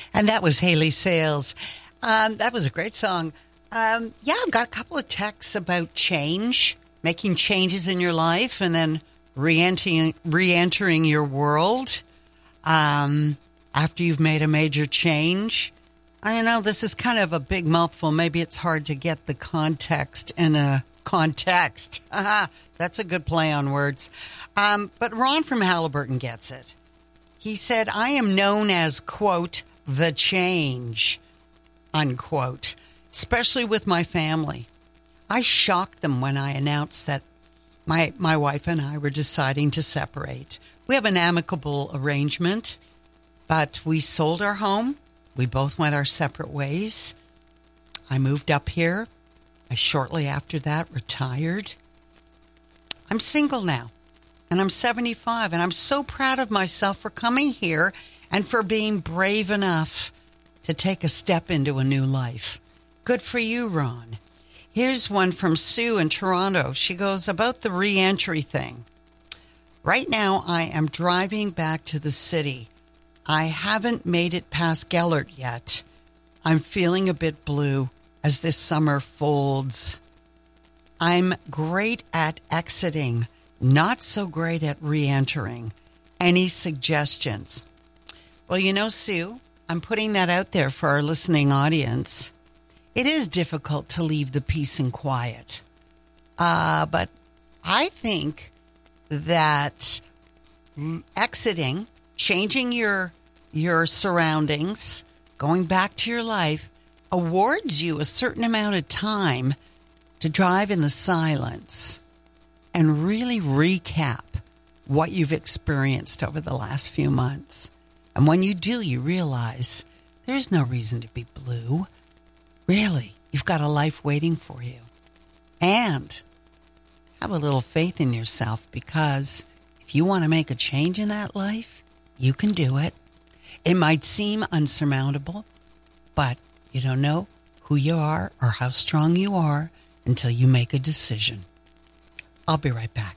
And that was Haley Sales. That was a great song. I've got a couple of texts about change, making changes in your life, and then re-entering your world after you've made a major change. I know this is kind of a big mouthful. Maybe it's hard to get the context in a context. That's a good play on words. But Ron from Haliburton gets it. He said, I am known as, quote, the change, unquote, especially with my family. I shocked them when I announced that my wife and I were deciding to separate. We have an amicable arrangement, but we sold our home. We both went our separate ways. I moved up here. I shortly after that retired. I'm single now, and I'm 75, and I'm so proud of myself for coming here and for being brave enough to take a step into a new life. Good for you, Ron. Here's one from Sue in Toronto. She goes, about the re-entry thing. Right now, I am driving back to the city. I haven't made it past Gellert yet. I'm feeling a bit blue as this summer folds. I'm great at exiting, not so great at re-entering. Any suggestions? Well, you know, Sue, I'm putting that out there for our listening audience. It is difficult to leave the peace and quiet. But I think that exiting, changing your surroundings, going back to your life, awards you a certain amount of time to drive in the silence and really recap what you've experienced over the last few months. And when you do, you realize there's no reason to be blue. Really, you've got a life waiting for you. And have a little faith in yourself, because if you want to make a change in that life, you can do it. It might seem unsurmountable, but you don't know who you are or how strong you are until you make a decision. I'll be right back.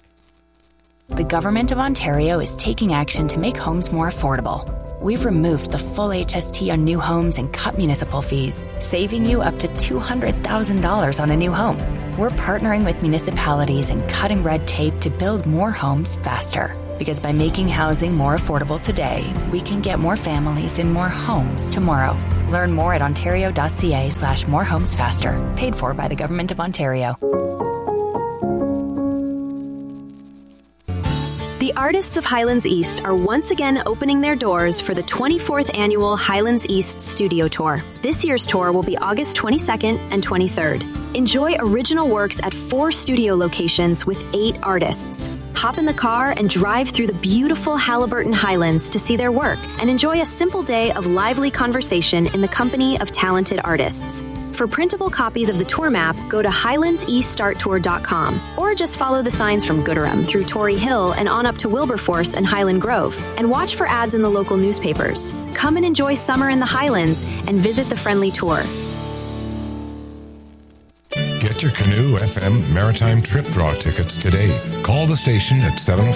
The Government of Ontario is taking action to make homes more affordable. We've removed the full HST on new homes and cut municipal fees, saving you up to $200,000 on a new home. We're partnering with municipalities and cutting red tape to build more homes faster. Because by making housing more affordable today, we can get more families in more homes tomorrow. Learn more at ontario.ca/morehomesfaster. Paid for by the Government of Ontario. The Artists of Highlands East are once again opening their doors for the 24th Annual Highlands East Studio Tour. This year's tour will be August 22nd and 23rd. Enjoy original works at 4 studio locations with 8 artists. Hop in the car and drive through the beautiful Haliburton Highlands to see their work and enjoy a simple day of lively conversation in the company of talented artists. For printable copies of the tour map, go to HighlandsEastStartTour.com or just follow the signs from Gooderham through Tory Hill and on up to Wilberforce and Highland Grove, and watch for ads in the local newspapers. Come and enjoy summer in the Highlands and visit the friendly tour. Get your Canoe FM Maritime Trip Draw tickets today. Call the station at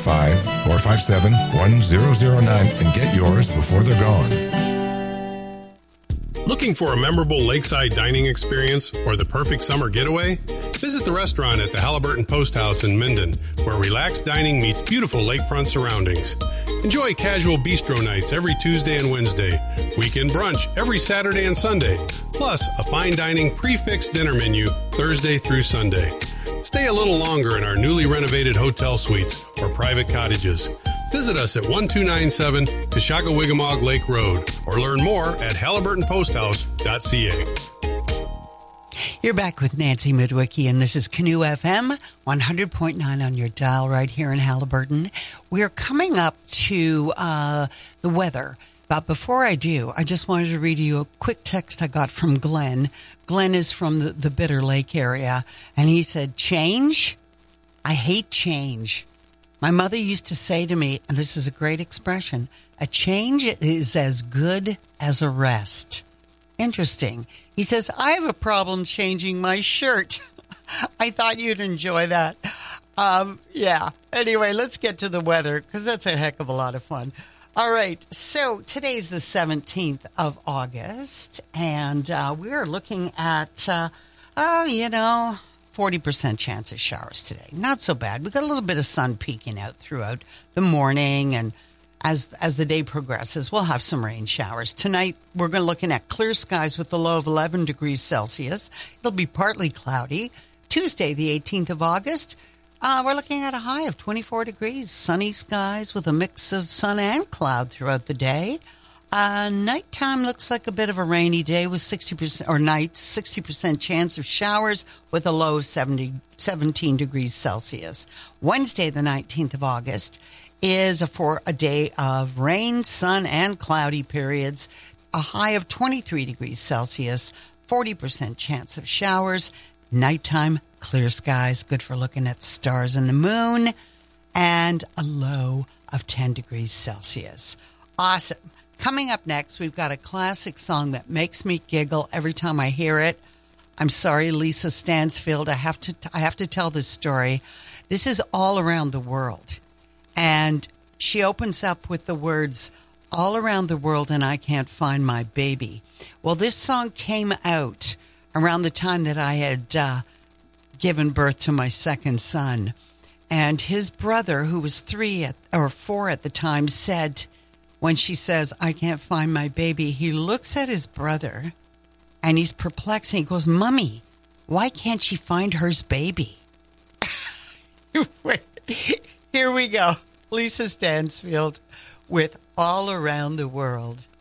705-457-1009 and get yours before they're gone. Looking for a memorable lakeside dining experience or the perfect summer getaway? Visit the restaurant at the Haliburton Post House in Minden, where relaxed dining meets beautiful lakefront surroundings. Enjoy casual bistro nights every Tuesday and Wednesday, weekend brunch every Saturday and Sunday, plus a fine dining prix-fixed dinner menu Thursday through Sunday. Stay a little longer in our newly renovated hotel suites or private cottages. Visit us at 1297 Kashagawigamog Lake Road or learn more at haliburtonposthouse.ca. You're back with Nancy Midwicki, and this is Canoe FM 100.9 on your dial right here in Haliburton. We're coming up to the weather. But before I do, I just wanted to read you a quick text I got from Glenn. Glenn is from the Bitter Lake area, and he said, change? I hate change. My mother used to say to me, and this is a great expression, a change is as good as a rest. Interesting. He says, I have a problem changing my shirt. I thought you'd enjoy that. Yeah. Anyway, let's get to the weather, because that's a heck of a lot of fun. All right, so today's the 17th of August, and we're looking at, 40% chance of showers today. Not so bad. We've got a little bit of sun peeking out throughout the morning, and as the day progresses, we'll have some rain showers. Tonight, we're looking at clear skies with a low of 11 degrees Celsius. It'll be partly cloudy. Tuesday, the 18th of August, we're looking at a high of 24 degrees. Sunny skies with a mix of sun and cloud throughout the day. Nighttime looks like a bit of a rainy day with 60% chance of showers with a low of 17 degrees Celsius. Wednesday, the 19th of August, is for a day of rain, sun, and cloudy periods. A high of 23 degrees Celsius, 40% chance of showers. Nighttime, clear skies, good for looking at stars and the moon, and a low of 10 degrees Celsius. Awesome. Coming up next, we've got a classic song that makes me giggle every time I hear it. I'm sorry, Lisa Stansfield. I have to tell this story. This is All Around the World. And she opens up with the words, all around the world and I can't find my baby. Well, this song came out around the time that I had given birth to my second son. And his brother, who was 4 at the time, said, when she says, I can't find my baby, he looks at his brother and he's perplexed. He goes, Mommy, why can't she find hers baby? Here we go. Lisa Stansfield with All Around the World.